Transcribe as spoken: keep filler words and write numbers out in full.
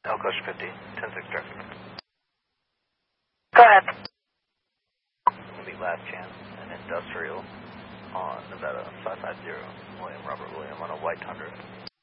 Elcosh fifty, ten six traffic. Go ahead. Will be last chance, an industrial on Nevada five five zero, William Robert William on a white Tundra.